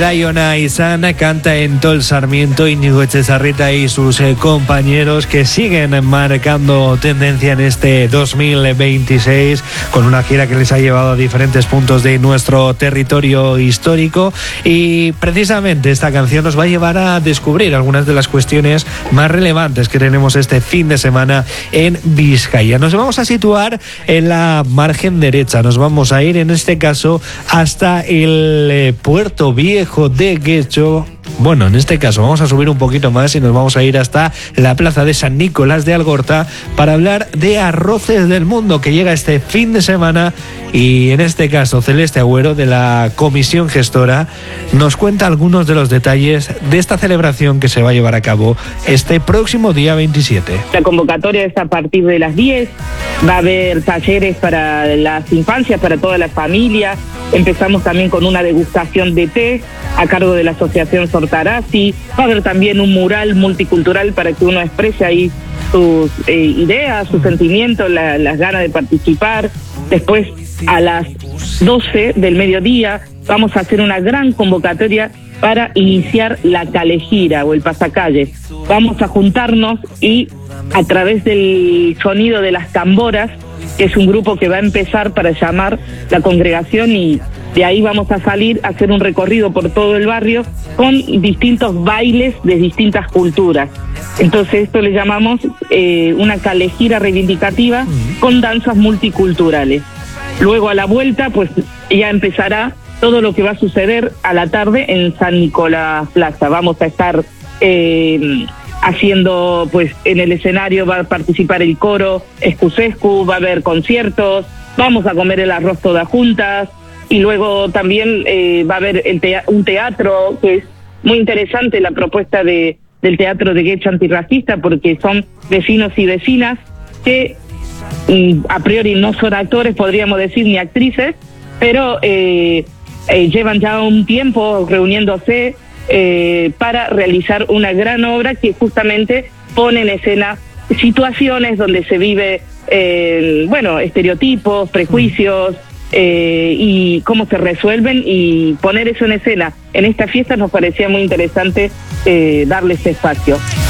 Dayona Izana canta en Tol Sarmiento, Íñigo Etxezarreta y sus compañeros que siguen marcando tendencia en este 2026 con una gira que les ha llevado a diferentes puntos de nuestro territorio histórico, y precisamente esta canción nos va a llevar a descubrir algunas de las cuestiones más relevantes que tenemos este fin de semana en Vizcaya. Nos vamos a situar en la margen derecha, nos vamos a ir en este caso hasta el Puerto Viejo de Guecho. Bueno, en este caso vamos a subir un poquito más y nos vamos a ir hasta la plaza de San Nicolás de Algorta para hablar de Arroces del Mundo, que llega este fin de semana, y en este caso Celeste Agüero, de la comisión gestora, nos cuenta algunos de los detalles de esta celebración que se va a llevar a cabo este próximo día 27. La convocatoria es a partir de las 10, va a haber talleres para las infancias, para toda la familia. Empezamos también con una degustación de té a cargo de la Asociación Sortarazzi. Va a haber también un mural multicultural para que uno exprese ahí sus ideas, sus sentimientos, las ganas de participar. Después, a las 12 del mediodía, vamos a hacer una gran convocatoria para iniciar la calejira o el pasacalle. Vamos a juntarnos y a través del sonido de las tamboras, que es un grupo que va a empezar para llamar la congregación, y de ahí vamos a salir a hacer un recorrido por todo el barrio con distintos bailes de distintas culturas. Entonces esto le llamamos una calejira reivindicativa con danzas multiculturales. Luego a la vuelta pues ya empezará todo lo que va a suceder a la tarde en San Nicolás Plaza. Vamos a estar haciendo, pues en el escenario va a participar el coro Escusescu, va a haber conciertos, vamos a comer el arroz todas juntas, y luego también va a haber un teatro, que es muy interesante la propuesta del teatro de Guecho antirracista, porque son vecinos y vecinas que a priori no son actores, podríamos decir, ni actrices, pero llevan ya un tiempo reuniéndose para realizar una gran obra que justamente pone en escena situaciones donde se vive, estereotipos, prejuicios, y cómo se resuelven, y poner eso en escena en esta fiesta nos parecía muy interesante darle ese espacio.